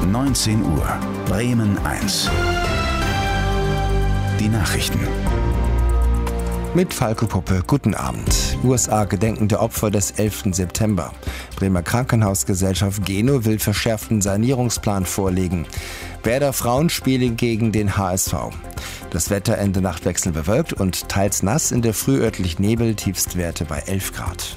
19 Uhr. Bremen 1. Die Nachrichten. Mit Falco Puppe, guten Abend. USA gedenken der Opfer des 11. September. Bremer Krankenhausgesellschaft Geno will verschärften Sanierungsplan vorlegen. Werder Frauen spielen gegen den HSV. Das Wetter Ende Nacht wechselnd bewölkt und teils nass, in der Früh örtlich Nebel, Tiefstwerte bei 11 Grad.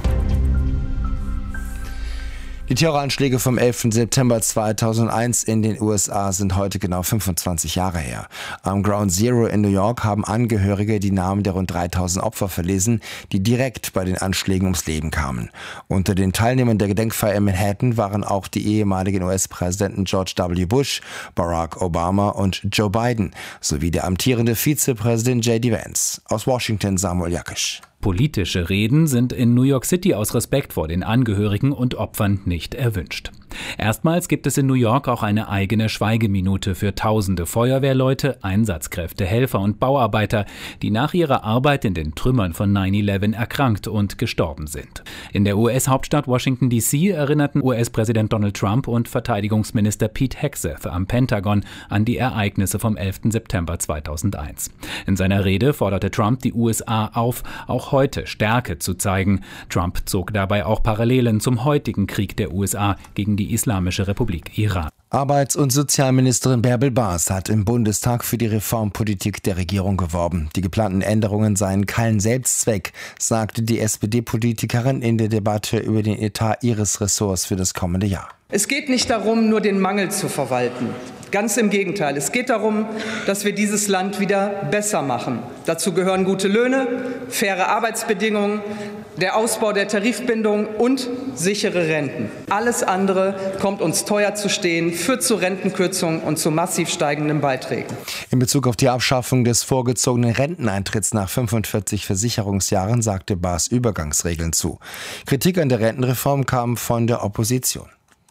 Die Terroranschläge vom 11. September 2001 in den USA sind heute genau 25 Jahre her. Am Ground Zero in New York haben Angehörige die Namen der rund 3000 Opfer verlesen, die direkt bei den Anschlägen ums Leben kamen. Unter den Teilnehmern der Gedenkfeier in Manhattan waren auch die ehemaligen US-Präsidenten George W. Bush, Barack Obama und Joe Biden sowie der amtierende Vizepräsident J.D. Vance. Aus Washington Samuel Jakisch. Politische Reden sind in New York City aus Respekt vor den Angehörigen und Opfern nicht erwünscht. Erstmals gibt es in New York auch eine eigene Schweigeminute für tausende Feuerwehrleute, Einsatzkräfte, Helfer und Bauarbeiter, die nach ihrer Arbeit in den Trümmern von 9/11 erkrankt und gestorben sind. In der US-Hauptstadt Washington D.C. erinnerten US-Präsident Donald Trump und Verteidigungsminister Pete Hegseth am Pentagon an die Ereignisse vom 11. September 2001. In seiner Rede forderte Trump die USA auf, auch heute Stärke zu zeigen. Trump zog dabei auch Parallelen zum heutigen Krieg der USA gegen die Islamische Republik Iran. Arbeits- und Sozialministerin Bärbel Baas hat im Bundestag für die Reformpolitik der Regierung geworben. Die geplanten Änderungen seien kein Selbstzweck, sagte die SPD-Politikerin in der Debatte über den Etat ihres Ressorts für das kommende Jahr. Es geht nicht darum, nur den Mangel zu verwalten. Ganz im Gegenteil. Es geht darum, dass wir dieses Land wieder besser machen. Dazu gehören gute Löhne, faire Arbeitsbedingungen, der Ausbau der Tarifbindung und sichere Renten. Alles andere kommt uns teuer zu stehen, führt zu Rentenkürzungen und zu massiv steigenden Beiträgen. In Bezug auf die Abschaffung des vorgezogenen Renteneintritts nach 45 Versicherungsjahren sagte Baas Übergangsregeln zu. Kritik an der Rentenreform kam von der Opposition.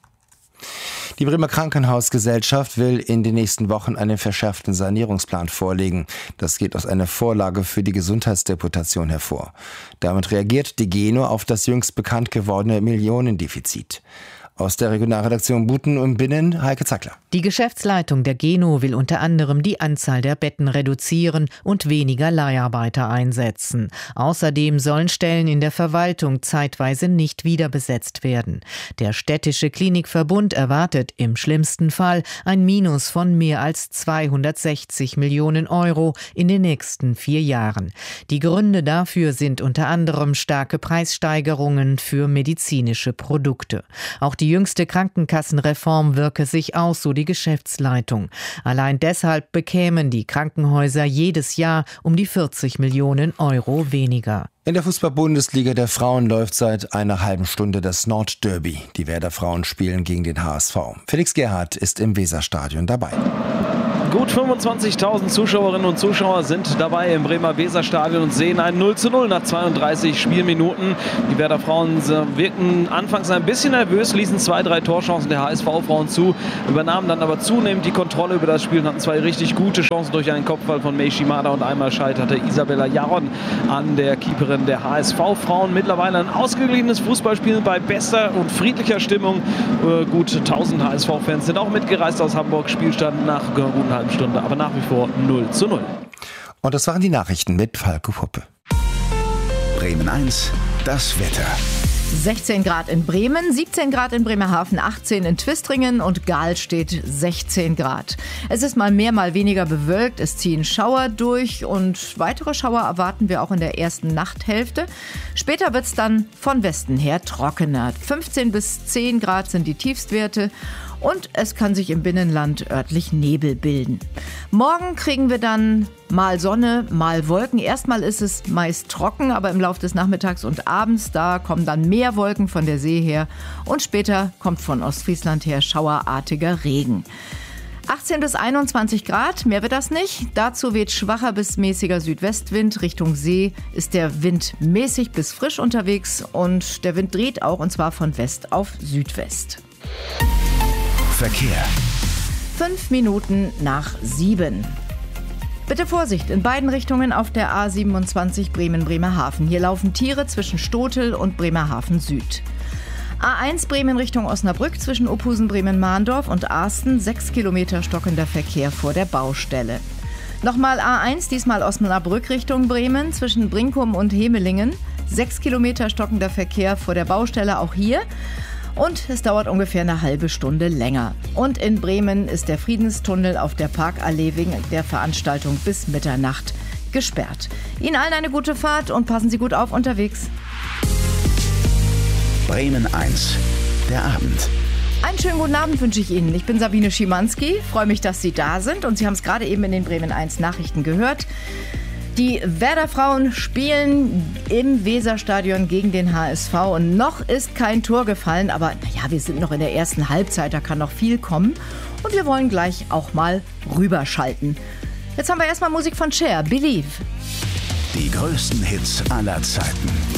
Die Bremer Krankenhausgesellschaft will in den nächsten Wochen einen verschärften Sanierungsplan vorlegen. Das geht aus einer Vorlage für die Gesundheitsdeputation hervor. Damit reagiert die Geno auf das jüngst bekannt gewordene Millionendefizit. Aus der Regionalredaktion Buten und Binnen, Heike Zackler. Die Geschäftsleitung der Geno will unter anderem die Anzahl der Betten reduzieren und weniger Leiharbeiter einsetzen. Außerdem sollen Stellen in der Verwaltung zeitweise nicht wieder besetzt werden. Der städtische Klinikverbund erwartet im schlimmsten Fall ein Minus von mehr als 260 Millionen Euro in den nächsten 4 Jahren. Die Gründe dafür sind unter anderem starke Preissteigerungen für medizinische Produkte. Auch die jüngste Krankenkassenreform wirke sich aus, so die Geschäftsleitung. Allein deshalb bekämen die Krankenhäuser jedes Jahr um die 40 Millionen Euro weniger. In der Fußball-Bundesliga der Frauen läuft seit einer halben Stunde das Nordderby. Die Werder Frauen spielen gegen den HSV. Felix Gerhardt ist im Weserstadion dabei. Gut 25.000 Zuschauerinnen und Zuschauer sind dabei im Bremer Weserstadion und sehen ein 0:0 nach 32 Spielminuten. Die Werder Frauen wirkten anfangs ein bisschen nervös, ließen 2-3 Torchancen der HSV-Frauen zu, übernahmen dann aber zunehmend die Kontrolle über das Spiel und hatten 2 richtig gute Chancen durch einen Kopfball von Mei Shimada und einmal scheiterte Isabella Jaron an der Keeperin der HSV-Frauen. Mittlerweile ein ausgeglichenes Fußballspiel bei bester und friedlicher Stimmung. Gut 1000 HSV-Fans sind auch mitgereist aus Hamburg. Spielstand nach einer guten halben Stunde, aber nach wie vor 0:0. Und das waren die Nachrichten mit Falco Puppe. Bremen 1, das Wetter. 16 Grad in Bremen, 17 Grad in Bremerhaven, 18 in Twistringen und Gahl steht 16 Grad. Es ist mal mehr, mal weniger bewölkt, es ziehen Schauer durch und weitere Schauer erwarten wir auch in der ersten Nachthälfte. Später wird es dann von Westen her trockener. 15 bis 10 Grad sind die Tiefstwerte. Und es kann sich im Binnenland örtlich Nebel bilden. Morgen kriegen wir dann mal Sonne, mal Wolken. Erstmal ist es meist trocken, aber im Laufe des Nachmittags und Abends, da kommen dann mehr Wolken von der See her. Und später kommt von Ostfriesland her schauerartiger Regen. 18 bis 21 Grad, mehr wird das nicht. Dazu weht schwacher bis mäßiger Südwestwind. Richtung See ist der Wind mäßig bis frisch unterwegs und der Wind dreht auch, und zwar von West auf Südwest. Verkehr. 5 Minuten nach 7. Bitte Vorsicht, in beiden Richtungen auf der A27 Bremen-Bremerhaven. Hier laufen Tiere zwischen Stotel und Bremerhaven Süd. A1 Bremen Richtung Osnabrück zwischen Ophusen-Bremen-Mahndorf und Arsten 6 Kilometer stockender Verkehr vor der Baustelle. Nochmal A1, diesmal Osnabrück Richtung Bremen zwischen Brinkum und Hemelingen. 6 Kilometer stockender Verkehr vor der Baustelle, auch hier. Und es dauert ungefähr eine halbe Stunde länger. Und in Bremen ist der Friedenstunnel auf der Parkallee wegen der Veranstaltung bis Mitternacht gesperrt. Ihnen allen eine gute Fahrt und passen Sie gut auf unterwegs. Bremen 1, der Abend. Einen schönen guten Abend wünsche ich Ihnen. Ich bin Sabine Schimanski, freue mich, dass Sie da sind. Und Sie haben es gerade eben in den Bremen 1 Nachrichten gehört. Die Werder-Frauen spielen im Weserstadion gegen den HSV. Und noch ist kein Tor gefallen, aber naja, wir sind noch in der ersten Halbzeit, da kann noch viel kommen. Und wir wollen gleich auch mal rüberschalten. Jetzt haben wir erstmal Musik von Cher, Believe. Die größten Hits aller Zeiten.